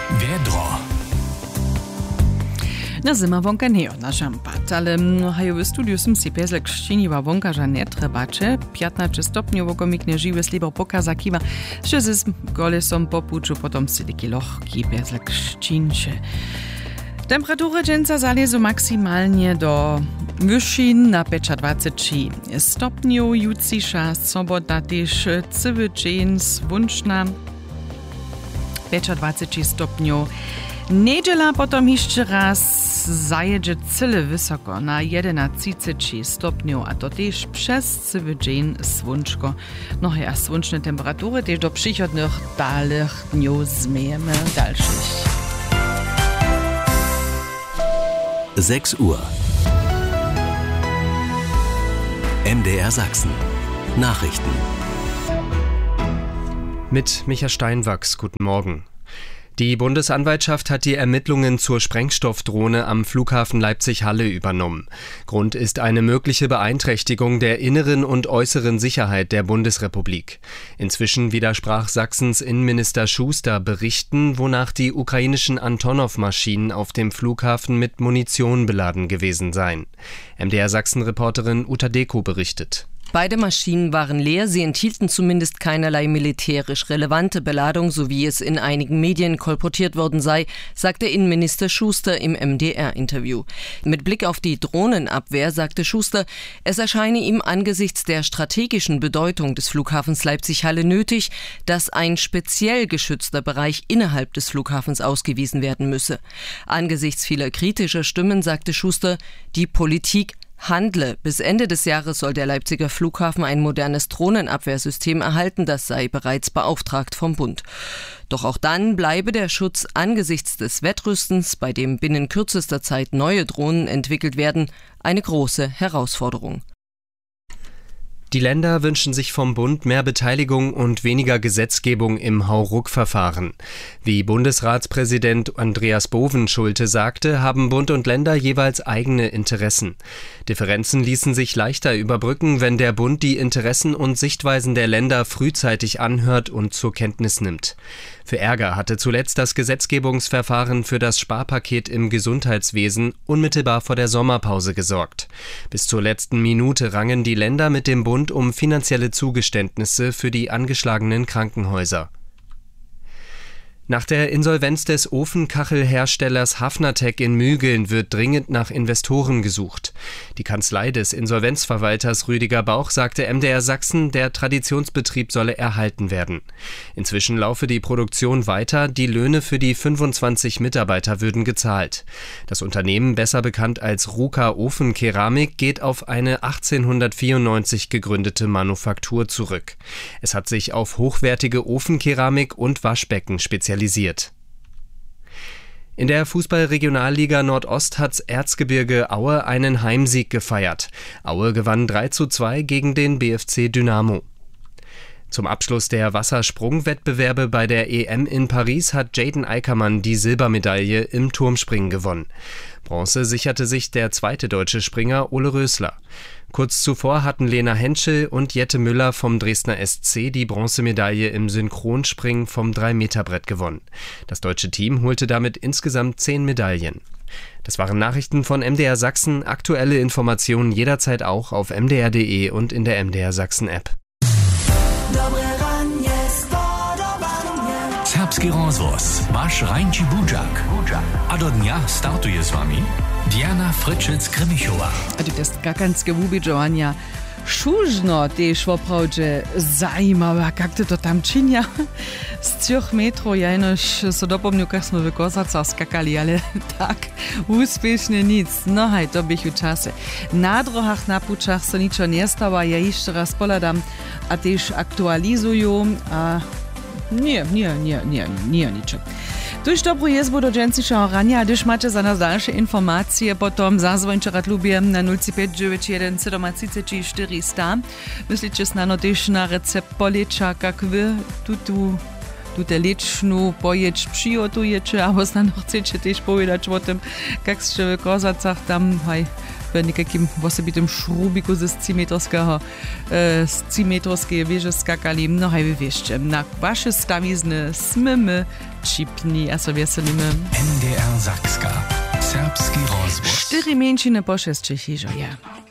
Wiedro. Na zima wonka nie od naszym pat, ale hajowy studiu som si pezlek ščiniva wonka, że nie trebače. 15 stopniów okomiknie żywy slibo pokaza kiwa, że z kolesom popuczu potom si taki lochki pezlek ščinče. Temperatura dżęca zalezu maksymalnie do wyższin na 25 stopniów, jutrzejsza sobota też cały dzień słoneczna 25 stopniów. Niedziela potom jeszcze raz zajedzie cyle wysoko na 11 stopniów, a to też przez cały dzień słoneczko. No ja słoneczne temperatury też do przychodnych dalszych dniów zmiejemy dalszych. 6 Uhr. MDR Sachsen. Nachrichten. Mit Micha Steinwachs, guten Morgen. Die Bundesanwaltschaft hat die Ermittlungen zur Sprengstoffdrohne am Flughafen Leipzig-Halle übernommen. Grund ist eine mögliche Beeinträchtigung der inneren und äußeren Sicherheit der Bundesrepublik. Inzwischen widersprach Sachsens Innenminister Schuster Berichten, wonach die ukrainischen Antonov-Maschinen auf dem Flughafen mit Munition beladen gewesen seien. MDR Sachsen-Reporterin Uta Deko berichtet. Beide Maschinen waren leer, sie enthielten zumindest keinerlei militärisch relevante Beladung, so wie es in einigen Medien kolportiert worden sei, sagte Innenminister Schuster im MDR-Interview. Mit Blick auf die Drohnenabwehr sagte Schuster, es erscheine ihm angesichts der strategischen Bedeutung des Flughafens Leipzig-Halle nötig, dass ein speziell geschützter Bereich innerhalb des Flughafens ausgewiesen werden müsse. Angesichts vieler kritischer Stimmen sagte Schuster, die Politik handle. Bis Ende des Jahres soll der Leipziger Flughafen ein modernes Drohnenabwehrsystem erhalten, das sei bereits beauftragt vom Bund. Doch auch dann bleibe der Schutz angesichts des Wettrüstens, bei dem binnen kürzester Zeit neue Drohnen entwickelt werden, eine große Herausforderung. Die Länder wünschen sich vom Bund mehr Beteiligung und weniger Gesetzgebung im Hauruck-Verfahren. Wie Bundesratspräsident Andreas Bovenschulte sagte, haben Bund und Länder jeweils eigene Interessen. Differenzen ließen sich leichter überbrücken, wenn der Bund die Interessen und Sichtweisen der Länder frühzeitig anhört und zur Kenntnis nimmt. Für Ärger hatte zuletzt das Gesetzgebungsverfahren für das Sparpaket im Gesundheitswesen unmittelbar vor der Sommerpause gesorgt. Bis zur letzten Minute rangen die Länder mit dem Bund um finanzielle Zugeständnisse für die angeschlagenen Krankenhäuser. Nach der Insolvenz des Ofenkachelherstellers Hafnertech in Mügeln wird dringend nach Investoren gesucht. Die Kanzlei des Insolvenzverwalters Rüdiger Bauch sagte MDR Sachsen, der Traditionsbetrieb solle erhalten werden. Inzwischen laufe die Produktion weiter, die Löhne für die 25 Mitarbeiter würden gezahlt. Das Unternehmen, besser bekannt als Ruka Ofenkeramik, geht auf eine 1894 gegründete Manufaktur zurück. Es hat sich auf hochwertige Ofenkeramik und Waschbecken spezialisiert. In der Fußball-Regionalliga Nordost hat Erzgebirge Aue einen Heimsieg gefeiert. Aue gewann 3:2 gegen den BFC Dynamo. Zum Abschluss der Wassersprungwettbewerbe bei der EM in Paris hat Jaden Eickermann die Silbermedaille im Turmspringen gewonnen. Bronze sicherte sich der zweite deutsche Springer Ole Rösler. Kurz zuvor hatten Lena Henschel und Jette Müller vom Dresdner SC die Bronzemedaille im Synchronspringen vom 3-Meter-Brett gewonnen. Das deutsche Team holte damit insgesamt 10 Medaillen. Das waren Nachrichten von MDR Sachsen. Aktuelle Informationen jederzeit auch auf mdr.de und in der MDR Sachsen-App. Serbski rozvoz, váš Rajnči Budžak. A do dnia startuje s vami Diana Fryczec-Krymichová. A to jest kakanske wubidżowania. Šužno tež vopravdže zajímavé, jak to tam činia. Z 3 metrov ja inož so dopomnil, kak smo v Kozarcach skakali, ale tak úspešne nic. No haj, to bych u čase. Na drohách, na pučach so ničo nestáva, ja ešte raz poladám a tež aktualizujú a nie ničo. Tuž dobrú jezbu do džencišeho rania, a když máte za nás dalšie informácie, potom zazvoňte rad ľubie na 05991 734 400. Myslíte snano tež na recept polieča, kak vy tute liečnú poječ přijotujete, alebo snano chcete tež povedať o tom, kak ste v Kozacach tam w nekakim osobitym szrubiku ze 3-metrowskiej wieży skakali, no hej wieszcie, na wasze stawizny smymy, čipni a so veselimy. NDR Sakska. Serbski rozvoz. 4 mięciny po 6 hižo, ja.